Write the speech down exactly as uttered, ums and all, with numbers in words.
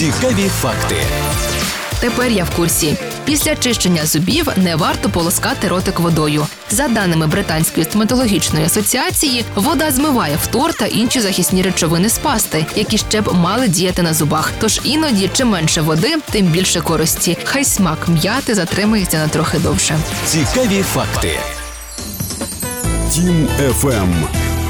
Цікаві факти. Тепер я в курсі. Після чищення зубів не варто полоскати ротик водою. За даними Британської стоматологічної асоціації, вода змиває фтор та інші захисні речовини з пасти, які ще б мали діяти на зубах. Тож іноді, чим менше води, тим більше користі. Хай смак м'яти затримається на трохи довше. Цікаві факти. Тім еф ем.